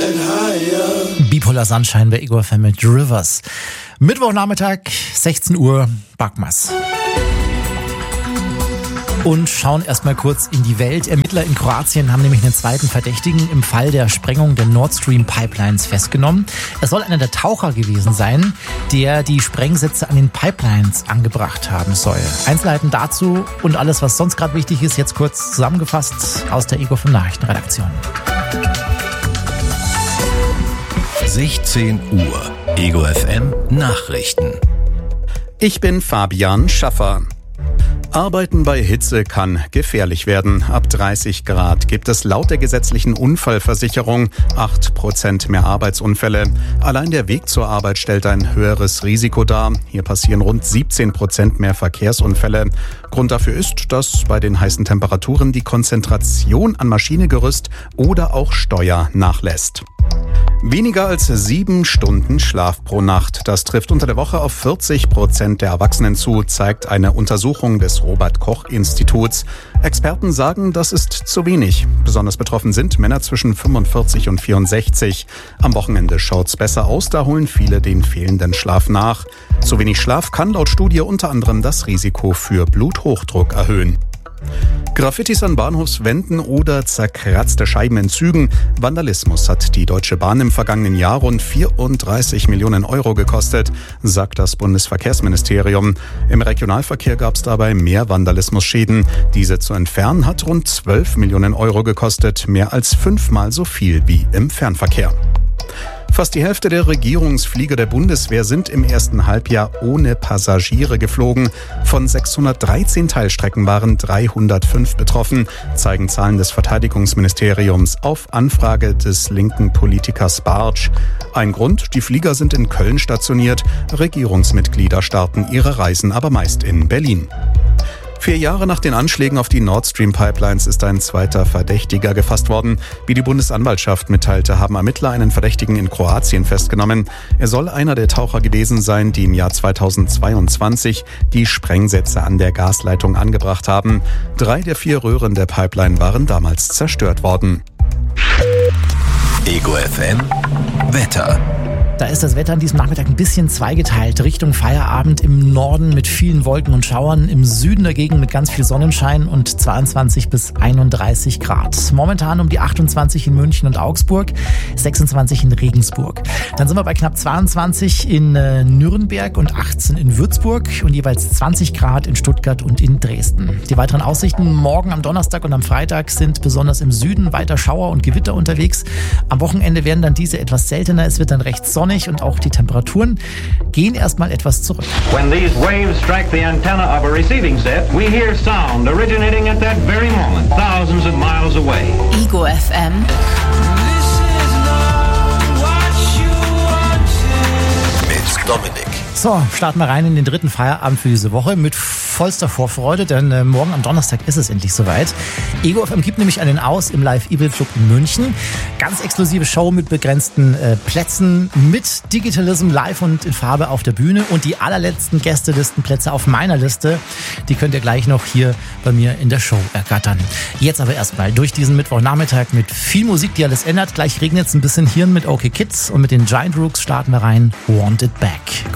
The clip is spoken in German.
Bipolar Sunshine bei Ego FM mit Rivers. Mittwochnachmittag, 16 Uhr, Bagmas. Und schauen erstmal kurz in die Welt. Ermittler in Kroatien haben nämlich einen zweiten Verdächtigen im Fall der Sprengung der Nord Stream Pipelines festgenommen. Es soll einer der Taucher gewesen sein, der die Sprengsätze an den Pipelines angebracht haben soll. Einzelheiten dazu und alles, was sonst gerade wichtig ist, jetzt kurz zusammengefasst aus der Ego FM Nachrichtenredaktion. 16 Uhr. Ego FM Nachrichten. Ich bin Fabian Schaffer. Arbeiten bei Hitze kann gefährlich werden. Ab 30 Grad gibt es laut der gesetzlichen Unfallversicherung 8% mehr Arbeitsunfälle. Allein der Weg zur Arbeit stellt ein höheres Risiko dar. Hier passieren rund 17% mehr Verkehrsunfälle. Grund dafür ist, dass bei den heißen Temperaturen die Konzentration an Maschinegerüst oder auch Steuer nachlässt. Weniger als 7 Stunden Schlaf pro Nacht. Das trifft unter der Woche auf 40% der Erwachsenen zu, zeigt eine Untersuchung des Robert-Koch-Instituts. Experten sagen, das ist zu wenig. Besonders betroffen sind Männer zwischen 45 und 64. Am Wochenende schaut's besser aus, da holen viele den fehlenden Schlaf nach. Zu wenig Schlaf kann laut Studie unter anderem das Risiko für Bluthochdruck erhöhen. Graffitis an Bahnhofswänden oder zerkratzte Scheiben in Zügen. Vandalismus hat die Deutsche Bahn im vergangenen Jahr rund 34 Millionen Euro gekostet, sagt das Bundesverkehrsministerium. Im Regionalverkehr gab es dabei mehr Vandalismusschäden. Diese zu entfernen hat rund 12 Millionen Euro gekostet, mehr als 5-mal so viel wie im Fernverkehr. Fast die Hälfte der Regierungsflieger der Bundeswehr sind im ersten Halbjahr ohne Passagiere geflogen. Von 613 Teilstrecken waren 305 betroffen, zeigen Zahlen des Verteidigungsministeriums auf Anfrage des linken Politikers Bartsch. Ein Grund, die Flieger sind in Köln stationiert, Regierungsmitglieder starten ihre Reisen aber meist in Berlin. 4 Jahre nach den Anschlägen auf die Nord Stream Pipelines ist ein zweiter Verdächtiger gefasst worden. Wie die Bundesanwaltschaft mitteilte, haben Ermittler einen Verdächtigen in Kroatien festgenommen. Er soll einer der Taucher gewesen sein, die im Jahr 2022 die Sprengsätze an der Gasleitung angebracht haben. 3 der 4 Röhren der Pipeline waren damals zerstört worden. Ego FM Wetter. Da ist das Wetter an diesem Nachmittag ein bisschen zweigeteilt. Richtung Feierabend im Norden mit vielen Wolken und Schauern, im Süden dagegen mit ganz viel Sonnenschein und 22 bis 31 Grad. Momentan um die 28 in München und Augsburg, 26 in Regensburg. Dann sind wir bei knapp 22 in Nürnberg und 18 in Würzburg und jeweils 20 Grad in Stuttgart und in Dresden. Die weiteren Aussichten morgen am Donnerstag und am Freitag sind besonders im Süden weiter Schauer und Gewitter unterwegs. Am Wochenende werden dann diese etwas seltener. Es wird dann recht sonnig und auch die Temperaturen gehen erstmal etwas zurück. When these waves strike the antenna of a receiving set, we hear sound originating at that very moment, thousands of miles away. Ego FM. Mit Dominik. So, starten wir rein in den dritten Feierabend für diese Woche mit vollster Vorfreude, denn morgen am Donnerstag ist es endlich soweit. Ego FM gibt nämlich einen aus im Live Evil Club in München. Ganz exklusive Show mit begrenzten Plätzen, mit Digitalism live und in Farbe auf der Bühne und die allerletzten Gästelistenplätze auf meiner Liste, die könnt ihr gleich noch hier bei mir in der Show ergattern. Jetzt aber erstmal durch diesen Mittwochnachmittag mit viel Musik, die alles ändert. Gleich regnet es ein bisschen Hirn mit OK Kids und mit den Giant Rooks starten wir rein. Want It Back.